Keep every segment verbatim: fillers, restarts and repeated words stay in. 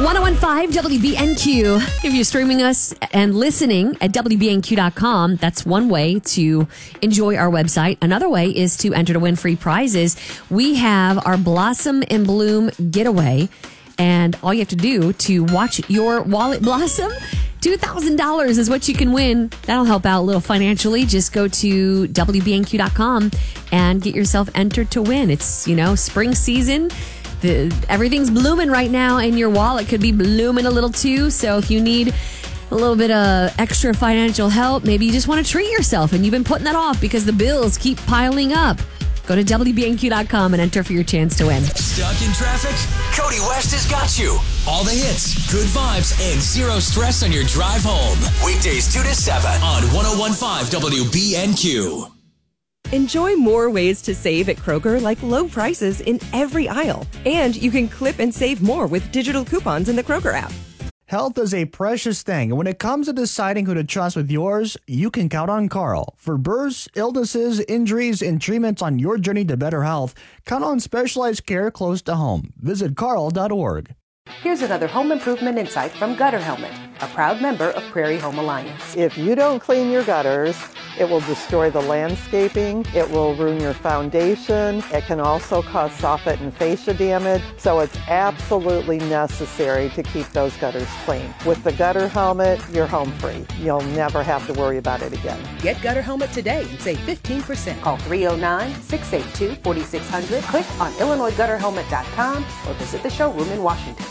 ten fifteen W B N Q. If you're streaming us and listening at W B N Q dot com, that's one way to enjoy our website. Another way is to enter to win free prizes. We have our Blossom and Bloom getaway, and all you have to do to watch your wallet blossom, two thousand dollars is what you can win. That'll help out a little financially. Just go to W B N Q dot com and get yourself entered to win. It's, you know, spring season. The, everything's blooming right now, and your wallet could be blooming a little too. So if you need a little bit of extra financial help, maybe you just want to treat yourself and you've been putting that off because the bills keep piling up, go to W B N Q dot com and enter for your chance to win. Stuck in traffic? Cody West has got you. All the hits, good vibes, and zero stress on your drive home. Weekdays two to seven on ten fifteen W B N Q. Enjoy more ways to save at Kroger, like low prices in every aisle. And you can clip and save more with digital coupons in the Kroger app. Health is a precious thing, and when it comes to deciding who to trust with yours, you can count on Carl. For births, illnesses, injuries, and treatments on your journey to better health, count on specialized care close to home. Visit carl dot org. Here's another home improvement insight from Gutter Helmet, a proud member of Prairie Home Alliance. If you don't clean your gutters, it will destroy the landscaping, it will ruin your foundation, it can also cause soffit and fascia damage, so it's absolutely necessary to keep those gutters clean. With the Gutter Helmet, you're home free. You'll never have to worry about it again. Get Gutter Helmet today and save fifteen percent. Call three oh nine, six eight two, four six zero zero, click on Illinois Gutter Helmet dot com, or visit the showroom in Washington.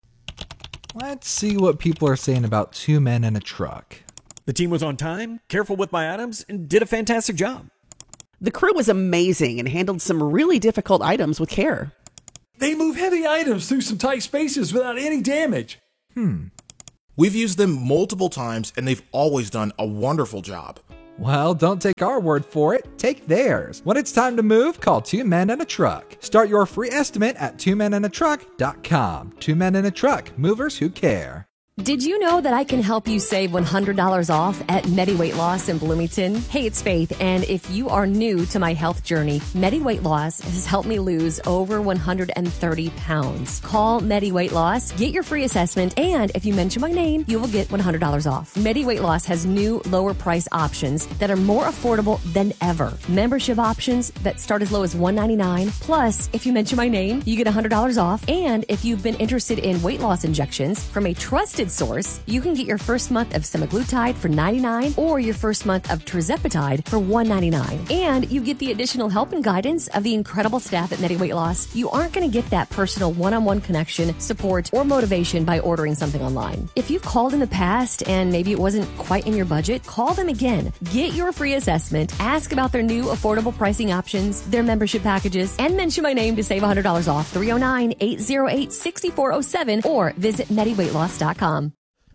Let's see what people are saying about Two Men in a Truck. The team was on time, careful with my items, and did a fantastic job. The crew was amazing and handled some really difficult items with care. They move heavy items through some tight spaces without any damage. Hmm. We've used them multiple times, and they've always done a wonderful job. Well, don't take our word for it. Take theirs. When it's time to move, call Two Men in a Truck. Start your free estimate at two men in a truck dot com. Two Men in a Truck. Movers who care. Did you know that I can help you save one hundred dollars off at Medi Weight Loss in Bloomington? Hey, it's Faith, and if you are new to my health journey, Medi Weight Loss has helped me lose over one hundred thirty pounds. Call Medi Weight Loss, get your free assessment, and if you mention my name, you will get one hundred dollars off. Medi Weight Loss has new lower price options that are more affordable than ever. Membership options that start as low as one hundred ninety-nine dollars. Plus, if you mention my name, you get one hundred dollars off. And if you've been interested in weight loss injections from a trusted source, you can get your first month of semaglutide for ninety-nine dollars or your first month of tirzepatide for one hundred ninety-nine dollars. And you get the additional help and guidance of the incredible staff at Medi Weight Loss. You aren't going to get that personal one-on-one connection, support, or motivation by ordering something online. If you've called in the past and maybe it wasn't quite in your budget, call them again. Get your free assessment, ask about their new affordable pricing options, their membership packages, and mention my name to save one hundred dollars off. three oh nine, eight oh eight, six four oh seven or visit medi weight loss dot com.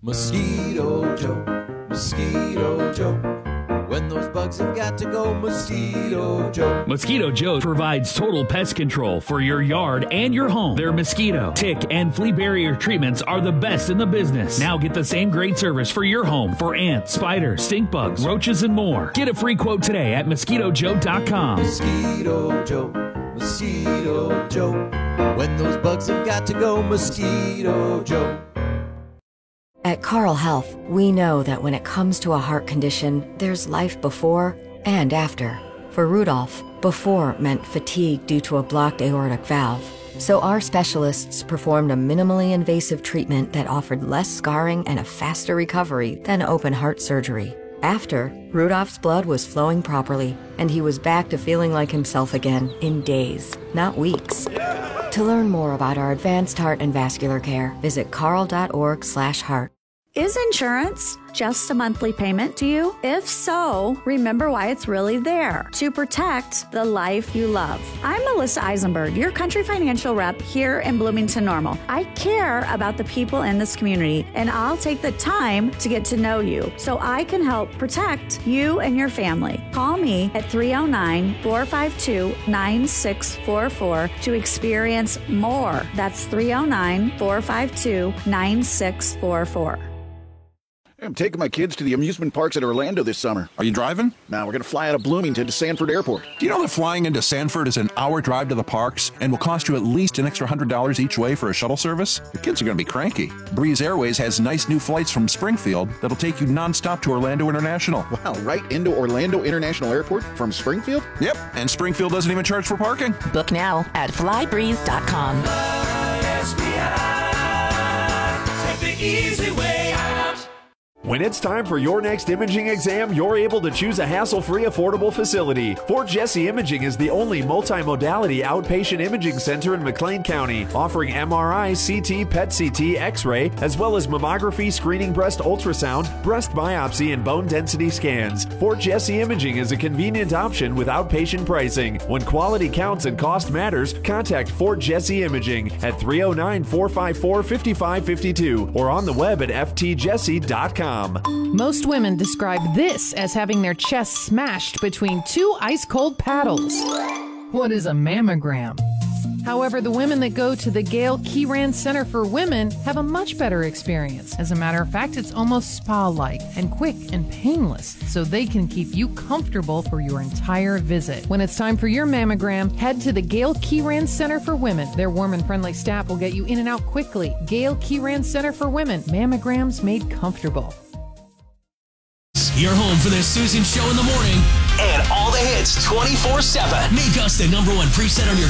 Mosquito Joe, Mosquito Joe. When those bugs have got to go, Mosquito Joe. Mosquito Joe provides total pest control for your yard and your home. Their mosquito, tick, and flea barrier treatments are the best in the business. Now get the same great service for your home for ants, spiders, stink bugs, roaches, and more. Get a free quote today at mosquito joe dot com. Mosquito Joe, Mosquito Joe. When those bugs have got to go, Mosquito Joe. At Carl Health, we know that when it comes to a heart condition, there's life before and after. For Rudolph, before meant fatigue due to a blocked aortic valve. So our specialists performed a minimally invasive treatment that offered less scarring and a faster recovery than open heart surgery. After, Rudolph's blood was flowing properly, and he was back to feeling like himself again in days, not weeks. To learn more about our advanced heart and vascular care, visit carl.org slash heart. Is insurance just a monthly payment to you? If so, remember why it's really there, to protect the life you love. I'm Melissa Eisenberg, your country financial rep here in Bloomington Normal. I care about the people in this community, and I'll take the time to get to know you so I can help protect you and your family. Call me at three oh nine, four five two, nine six four four to experience more. That's three oh nine, four five two, nine six four four. I'm taking my kids to the amusement parks at Orlando this summer. Are you driving? Now we're going to fly out of Bloomington to Sanford Airport. Do you know that flying into Sanford is an hour drive to the parks and will cost you at least an extra one hundred dollars each way for a shuttle service? The kids are going to be cranky. Breeze Airways has nice new flights from Springfield that'll take you nonstop to Orlando International. Wow, right into Orlando International Airport from Springfield? Yep, and Springfield doesn't even charge for parking. Book now at fly breeze dot com. Take the easy way out. When it's time for your next imaging exam, you're able to choose a hassle-free, affordable facility. Fort Jesse Imaging is the only multimodality outpatient imaging center in McLean County, offering M R I, C T, P E T C T, X-ray, as well as mammography, screening breast ultrasound, breast biopsy, and bone density scans. Fort Jesse Imaging is a convenient option with outpatient pricing. When quality counts and cost matters, contact Fort Jesse Imaging at three oh nine, four five four, five five five two or on the web at f t jesse dot com. Most women describe this as having their chest smashed between two ice-cold paddles. What is a mammogram? However, the women that go to the Gail Kieran Center for Women have a much better experience. As a matter of fact, it's almost spa-like and quick and painless, so they can keep you comfortable for your entire visit. When it's time for your mammogram, head to the Gail Kieran Center for Women. Their warm and friendly staff will get you in and out quickly. Gail Kieran Center for Women. Mammograms made comfortable. Your home for the Susan Show in the morning and all the hits twenty-four seven. Make us the number one preset on your